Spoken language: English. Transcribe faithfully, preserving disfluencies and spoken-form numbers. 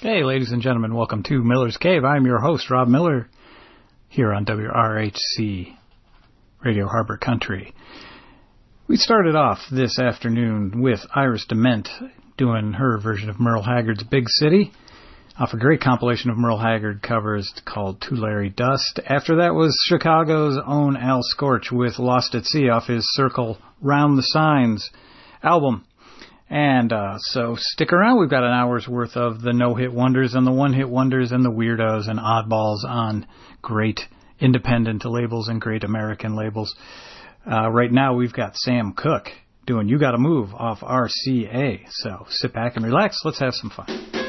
Hey, ladies and gentlemen, welcome to Miller's Cave. I'm your host, Rob Miller, here on W R H C Radio Harbor Country. We started off this afternoon with Iris DeMent doing her version of Merle Haggard's Big City off a great compilation of Merle Haggard covers called Tulare Dust. After that was Chicago's own Al Scorch with Lost at Sea off his Circle Round the Signs album. And uh, so stick around. We've got an hour's worth of the no-hit wonders and the one-hit wonders and the weirdos and oddballs on great independent labels and great American labels. Uh, right now we've got Sam Cooke doing You Gotta Move off R C A. So sit back and relax. Let's have some fun.